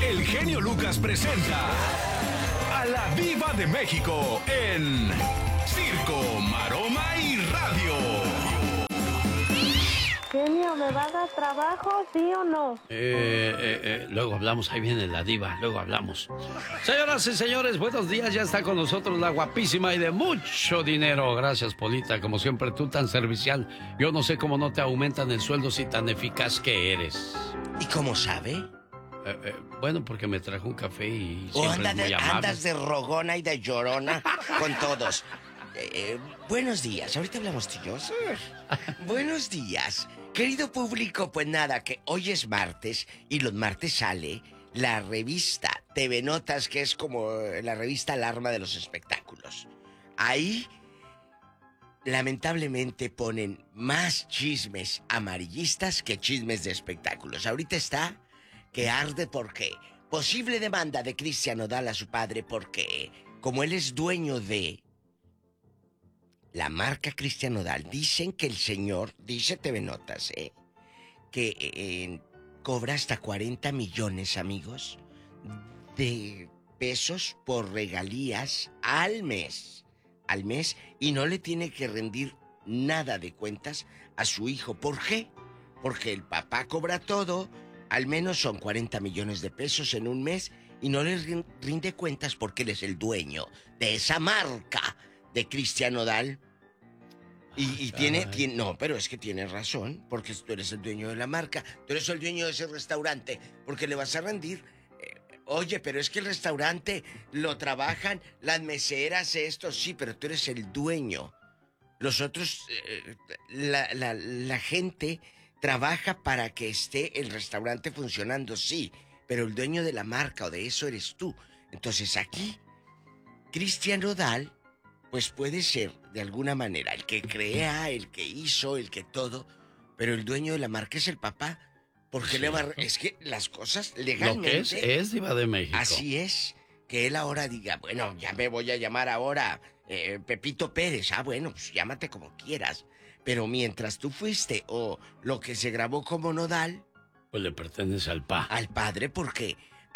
el genio Lucas presenta a la Diva de México en Circo, Maroma y Radio. Genio, ¿me va a dar trabajo, sí o no? Luego hablamos, ahí viene la diva, luego hablamos. Señoras y señores, buenos días, ya está con nosotros la guapísima y de mucho dinero. Gracias, Polita, como siempre, tú tan servicial. Yo no sé cómo no te aumentan el sueldo si tan eficaz que eres. ¿Y cómo sabe? Bueno, porque me trajo un café y ¿O siempre es muy amable. andas de rogona y de llorona con todos? Buenos días, ahorita hablamos tú y yo. Buenos días, querido público. Pues nada, que hoy es martes y los martes sale la revista TV Notas, que es como la revista alarma de los espectáculos. Ahí, lamentablemente, ponen más chismes amarillistas que chismes de espectáculos. Ahorita está que arde porque posible demanda de Cristian Nodal a su padre porque, como él es dueño de la marca Cristian Nodal, dicen que el señor, dice TV Notas, que cobra hasta 40 millones, amigos, de pesos por regalías al mes, y no le tiene que rendir nada de cuentas a su hijo. ¿Por qué? Porque el papá cobra todo, al menos son 40 millones de pesos en un mes, y no le rinde cuentas porque él es el dueño de esa marca de Cristian Nodal. Y no, pero es que tienes razón, porque tú eres el dueño de la marca, tú eres el dueño de ese restaurante, porque le vas a rendir. Oye, pero es que el restaurante lo trabajan las meseras, esto, sí, pero tú eres el dueño. Los otros, la gente trabaja para que esté el restaurante funcionando, sí, pero el dueño de la marca o de eso eres tú. Entonces aquí, Cristian Nodal, pues puede ser, de alguna manera, el que crea, el que hizo, el que todo, pero el dueño de la marca es el papá. Porque sí. Es que las cosas legalmente... Lo que es Diva de México. Así es, que él ahora diga, bueno, ya me voy a llamar ahora Pepito Pérez. Ah, bueno, pues llámate como quieras. Pero mientras tú fuiste, o lo que se grabó como Nodal... Pues le pertenece al pa. Al padre, porque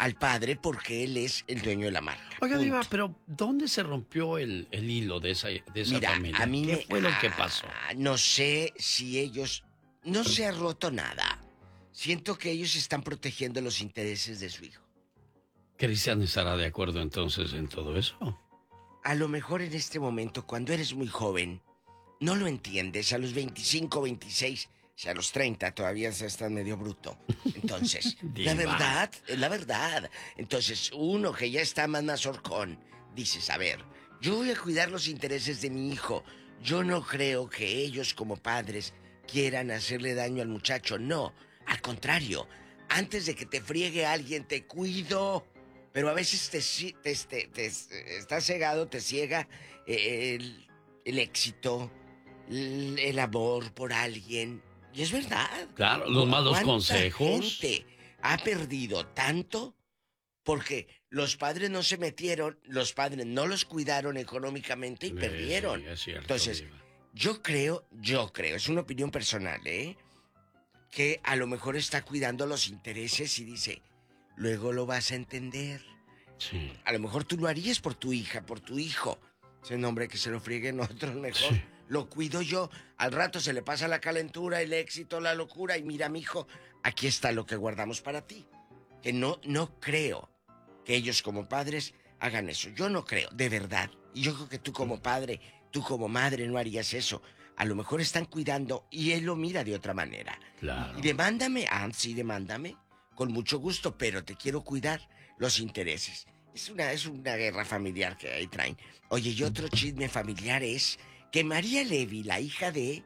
él es el dueño de la marca. Oiga, Diva, pero ¿dónde se rompió el hilo de esa Mira, familia? A mí ¿Qué fue lo que pasó? No sé si ellos... No se ha roto nada. Siento que ellos están protegiendo los intereses de su hijo. ¿Cristian estará de acuerdo entonces en todo eso? A lo mejor en este momento, cuando eres muy joven, no lo entiendes. A los 25, 26... O sea, a los 30 todavía se está medio bruto. Entonces, la verdad, es la verdad. Entonces, uno que ya está más mazorcón, dices, a ver, yo voy a cuidar los intereses de mi hijo. Yo no creo que ellos como padres quieran hacerle daño al muchacho. No, al contrario. Antes de que te friegue alguien, te cuido. Pero a veces te está cegado, te ciega el éxito, el amor por alguien. Y es verdad. Claro, los malos consejos. Gente ha perdido tanto porque los padres no se metieron, los padres no los cuidaron económicamente y perdieron. Sí, es cierto, entonces, Diva. yo creo, es una opinión personal, que a lo mejor está cuidando los intereses y dice, luego lo vas a entender. Sí. A lo mejor tú lo harías por tu hija, por tu hijo. Ese nombre que se lo frieguen otros mejor. Sí. Lo cuido yo. Al rato se le pasa la calentura, el éxito, la locura. Y mira, mijo, aquí está lo que guardamos para ti. Que no creo que ellos como padres hagan eso. Yo no creo, de verdad. Y yo creo que tú como padre, tú como madre no harías eso. A lo mejor están cuidando y él lo mira de otra manera. Claro. Y demándame. Ah, sí, demándame. Con mucho gusto, pero te quiero cuidar los intereses. Es una guerra familiar que ahí traen. Oye, y otro chisme familiar es que María Levy, la hija de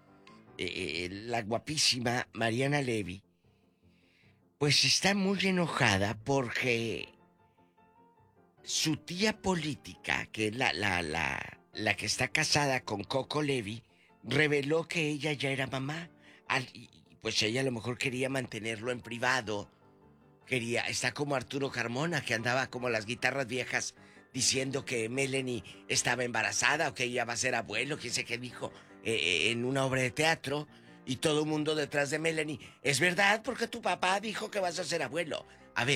la guapísima Mariana Levy, pues está muy enojada porque su tía política, que es la que está casada con Coco Levy, reveló que ella ya era mamá. Y pues ella a lo mejor quería mantenerlo en privado. Está como Arturo Carmona, que andaba como las guitarras viejas diciendo que Melanie estaba embarazada o que ella va a ser abuelo, quién sé qué dijo en una obra de teatro, y todo el mundo detrás de Melanie. Es verdad, porque tu papá dijo que vas a ser abuelo. A ver,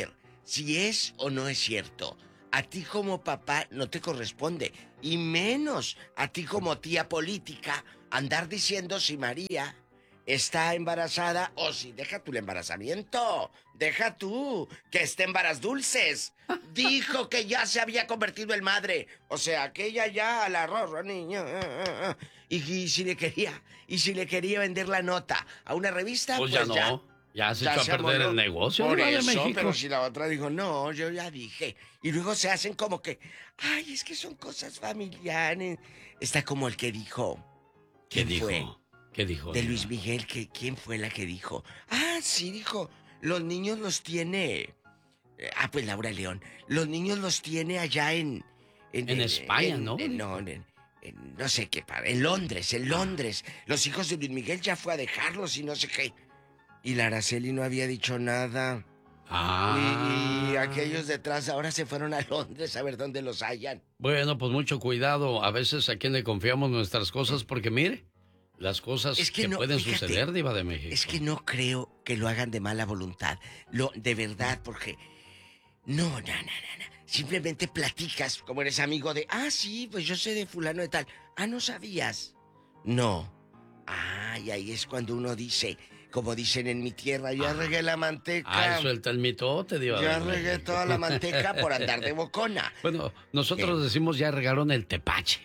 si es o no es cierto. A ti como papá no te corresponde, y menos a ti como tía política, andar diciendo si María está embarazada o si deja tú el embarazamiento. Deja tú que esté en varas dulces. Dijo que ya se había convertido en madre. O sea, que ella ya a la rorra, niña. Y si le quería vender la nota a una revista, pues ya no. Ya se echó a perder el negocio. Por de eso, México. pero si la otra dijo, no, yo ya dije. Y luego se hacen como que, ay, es que son cosas familiares. Está como el que dijo. ¿Quién fue? ¿Qué dijo? De Luis Miguel, ¿quién fue la que dijo? Ah, sí, dijo, los niños los tiene... pues Laura León. Los niños los tiene allá en España, ¿no? No sé qué, en Londres, Los hijos de Luis Miguel ya fue a dejarlos y no sé qué. Y la Araceli no había dicho nada. Y aquellos detrás ahora se fueron a Londres a ver dónde los hallan. Bueno, pues mucho cuidado. A veces a quién le confiamos nuestras cosas, porque mire, las cosas que pueden suceder, Diva de México. Es que no creo que lo hagan de mala voluntad. De verdad, porque... No. Simplemente platicas, como eres amigo de... Ah, sí, pues yo sé de fulano de tal. Ah, ¿no sabías? No. Y ahí es cuando uno dice... Como dicen en mi tierra, ya regué la manteca. Suelta el mitote, Diva. Ya regué toda la manteca por andar de bocona. Bueno, nosotros decimos ya regaron el tepache.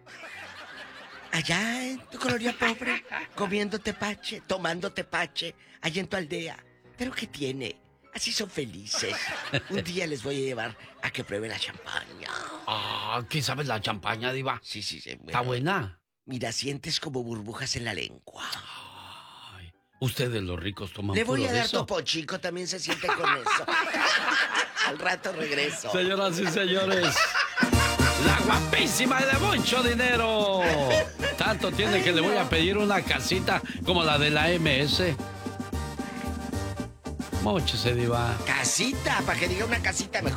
Allá en tu colonia pobre, comiendo tepache, tomando tepache, allá en tu aldea. ¿Pero qué tiene? Así son felices. Un día les voy a llevar a que prueben la champaña. ¿Qué sabes la champaña, Diva? Sí. Bueno, ¿está buena? Mira, sientes como burbujas en la lengua. Ustedes los ricos toman Le voy puro a de dar eso. Topo Chico, también se siente con eso. Al rato regreso. Señoras y señores, la guapísima y de mucho dinero. Tanto tiene que le voy a pedir una casita como la de la MS. Móchese, Diva. Casita, para que diga una casita mejor.